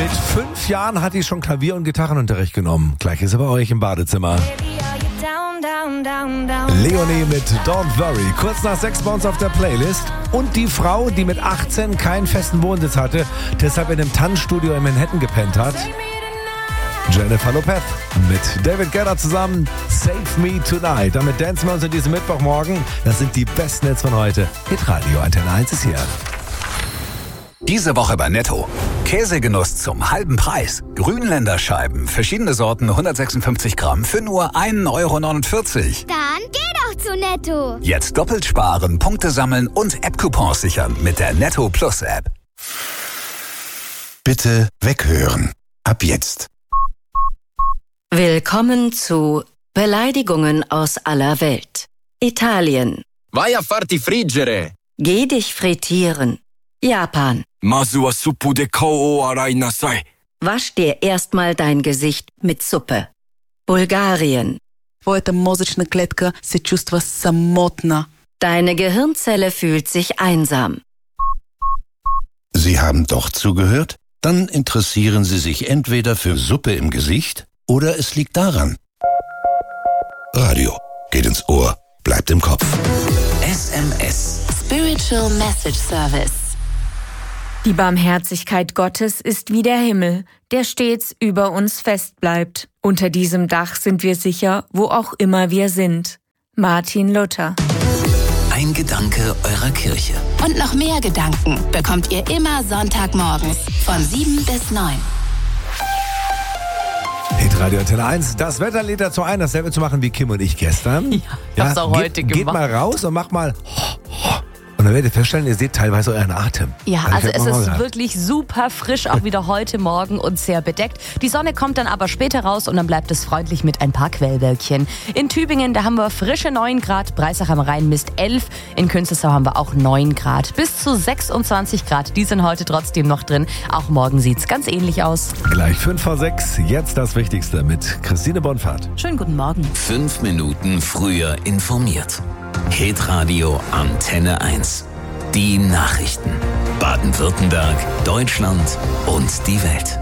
Mit 5 Jahren hat die schon Klavier- und Gitarrenunterricht genommen. Gleich ist er bei euch im Badezimmer. Leonie mit Don't Worry. Kurz nach 6 bei uns auf der Playlist. Und die Frau, die mit 18 keinen festen Wohnsitz hatte, deshalb in einem Tanzstudio in Manhattan gepennt hat. Jennifer Lopez mit David Guetta zusammen. Save Me Tonight. Damit dancen wir uns in diesem Mittwochmorgen. Das sind die besten Hits von heute. Hitradio Antenne 1 ist hier. Diese Woche bei Netto. Käsegenuss zum halben Preis. Grünländer Scheiben, verschiedene Sorten, 156 Gramm für nur 1,49 €. Dann geh doch zu Netto. Jetzt doppelt sparen, Punkte sammeln und App-Coupons sichern mit der Netto Plus App. Bitte weghören. Ab jetzt. Willkommen zu Beleidigungen aus aller Welt. Italien. Vai a farti friggere. Geh dich frittieren. Japan. Masu wa suppu de kou o arai nasai. Wasch dir erstmal dein Gesicht mit Suppe. Bulgarien. Твоята мозъчна клетка се чувства самотна. Deine Gehirnzelle fühlt sich einsam. Sie haben doch zugehört? Dann interessieren Sie sich entweder für Suppe im Gesicht oder es liegt daran. Radio geht ins Ohr, bleibt im Kopf. SMS. Spiritual Message Service. Die Barmherzigkeit Gottes ist wie der Himmel, der stets über uns fest bleibt. Unter diesem Dach sind wir sicher, wo auch immer wir sind. Martin Luther. Ein Gedanke eurer Kirche. Und noch mehr Gedanken bekommt ihr immer Sonntagmorgens von 7 bis 9. Hitradio Antenne 1. Das Wetter lädt dazu ein, dasselbe zu machen wie Kim und ich gestern. Ja, hab's auch heute gemacht. Geht mal raus und macht mal. Und dann werdet ihr feststellen, ihr seht teilweise euren Atem. Ja, also es ist wirklich super frisch, auch wieder heute Morgen und sehr bedeckt. Die Sonne kommt dann aber später raus und dann bleibt es freundlich mit ein paar Quellwölkchen. In Tübingen, da haben wir frische 9 Grad, Breisach am Rhein misst 11, in Künzelsau haben wir auch 9 Grad. Bis zu 26 Grad, die sind heute trotzdem noch drin. Auch morgen sieht's ganz ähnlich aus. Gleich 5 vor 6, jetzt das Wichtigste mit Christine Bonfahrt. Schönen guten Morgen. 5 Minuten früher informiert. Hitradio Antenne 1. Die Nachrichten. Baden-Württemberg, Deutschland und die Welt.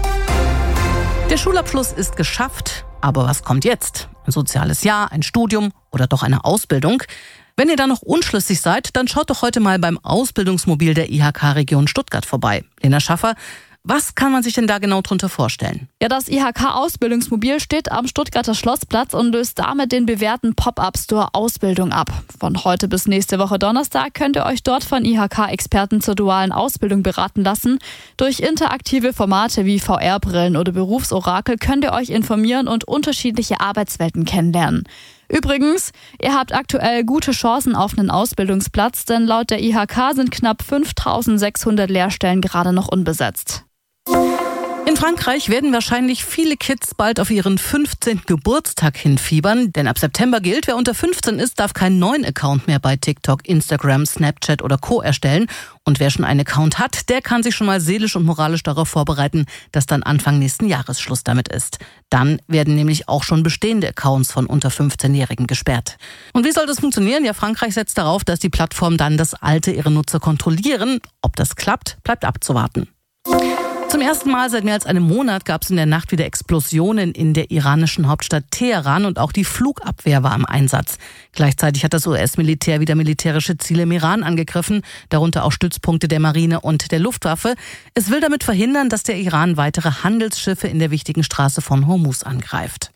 Der Schulabschluss ist geschafft, aber was kommt jetzt? Ein soziales Jahr, ein Studium oder doch eine Ausbildung? Wenn ihr da noch unschlüssig seid, dann schaut doch heute mal beim Ausbildungsmobil der IHK-Region Stuttgart vorbei. Lena Schaffer, was kann man sich denn da genau drunter vorstellen? Ja, das IHK-Ausbildungsmobil steht am Stuttgarter Schlossplatz und löst damit den bewährten Pop-Up-Store Ausbildung ab. Von heute bis nächste Woche Donnerstag könnt ihr euch dort von IHK-Experten zur dualen Ausbildung beraten lassen. Durch interaktive Formate wie VR-Brillen oder Berufsorakel könnt ihr euch informieren und unterschiedliche Arbeitswelten kennenlernen. Übrigens, ihr habt aktuell gute Chancen auf einen Ausbildungsplatz, denn laut der IHK sind knapp 5.600 Lehrstellen gerade noch unbesetzt. In Frankreich werden wahrscheinlich viele Kids bald auf ihren 15. Geburtstag hinfiebern, denn ab September gilt, wer unter 15 ist, darf keinen neuen Account mehr bei TikTok, Instagram, Snapchat oder Co. erstellen. Und wer schon einen Account hat, der kann sich schon mal seelisch und moralisch darauf vorbereiten, dass dann Anfang nächsten Jahres Schluss damit ist. Dann werden nämlich auch schon bestehende Accounts von unter 15-Jährigen gesperrt. Und wie soll das funktionieren? Ja, Frankreich setzt darauf, dass die Plattformen dann das Alte ihrer Nutzer kontrollieren. Ob das klappt, bleibt abzuwarten. Zum ersten Mal seit mehr als einem Monat gab es in der Nacht wieder Explosionen in der iranischen Hauptstadt Teheran und auch die Flugabwehr war im Einsatz. Gleichzeitig hat das US-Militär wieder militärische Ziele im Iran angegriffen, darunter auch Stützpunkte der Marine und der Luftwaffe. Es will damit verhindern, dass der Iran weitere Handelsschiffe in der wichtigen Straße von Hormuz angreift.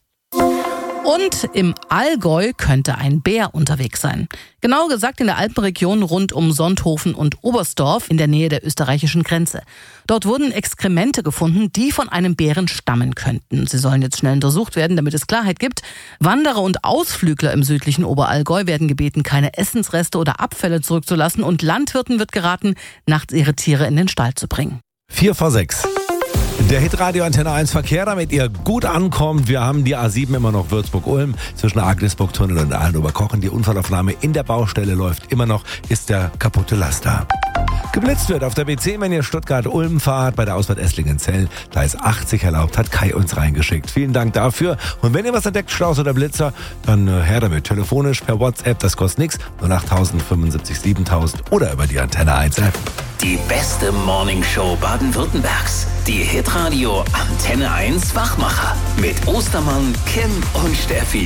Und im Allgäu könnte ein Bär unterwegs sein. Genauer gesagt in der Alpenregion rund um Sonthofen und Oberstdorf in der Nähe der österreichischen Grenze. Dort wurden Exkremente gefunden, die von einem Bären stammen könnten. Sie sollen jetzt schnell untersucht werden, damit es Klarheit gibt. Wanderer und Ausflügler im südlichen Oberallgäu werden gebeten, keine Essensreste oder Abfälle zurückzulassen. Und Landwirten wird geraten, nachts ihre Tiere in den Stall zu bringen. 4 vor 6. Der Hitradio Antenne 1 Verkehr, damit ihr gut ankommt. Wir haben die A7 immer noch Würzburg-Ulm zwischen Agnesburg-Tunnel und Ahlen-Oberkochen. Die Unfallaufnahme in der Baustelle läuft immer noch, ist der kaputte Laster. geblitzt wird auf der B10, wenn ihr Stuttgart-Ulm fahrt, bei der Ausfahrt Esslingen-Zell. Gleis 80 erlaubt, hat Kai uns reingeschickt. Vielen Dank dafür. Und wenn ihr was entdeckt, Staus oder Blitzer, dann her damit. Telefonisch, per WhatsApp, das kostet nichts. 08000 75 7000 oder über die Antenne 1 App. Die beste Morningshow Baden-Württembergs. Die Hitradio Antenne 1 Wachmacher. Mit Ostermann, Kim und Steffi.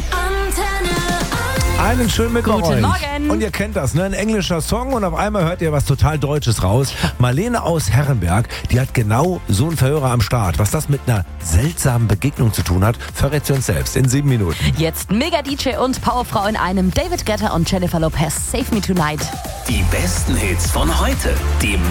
Einen schönen Mittwoch Guten euch. Morgen. Und ihr kennt das, ne? Ein englischer Song und auf einmal hört ihr was total Deutsches raus. Marlene aus Herrenberg, die hat genau so einen Verhörer am Start. Was das mit einer seltsamen Begegnung zu tun hat, verrät sie uns selbst in 7 Minuten. Jetzt Mega-DJ und Powerfrau in einem. David Guetta und Jennifer Lopez, Save Me Tonight. Die besten Hits von heute. Die